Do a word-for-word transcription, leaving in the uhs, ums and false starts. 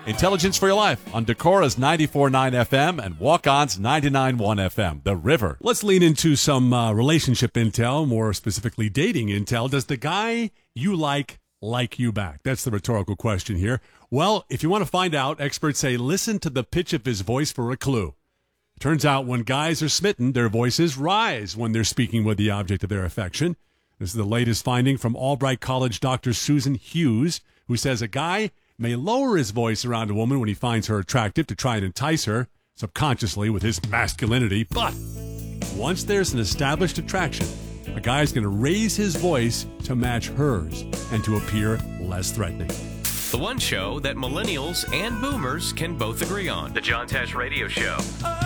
Intelligence for Your Life on Decora's ninety-four point nine F M and Walk-On's ninety-nine point one F M, The River. Let's lean into some uh, relationship intel, more specifically dating intel. Does the guy you like like you back? That's the rhetorical question here. Well, if you want to find out, experts say listen to the pitch of his voice for a clue. Turns out when guys are smitten, their voices rise when they're speaking with the object of their affection. This is the latest finding from Albright College Doctor Susan Hughes, who says a guy may lower his voice around a woman when he finds her attractive to try and entice her, subconsciously with his masculinity. But once there's an established attraction, a guy's going to raise his voice to match hers and to appear less threatening. The one show that millennials and boomers can both agree on. The John Tesh Radio Show.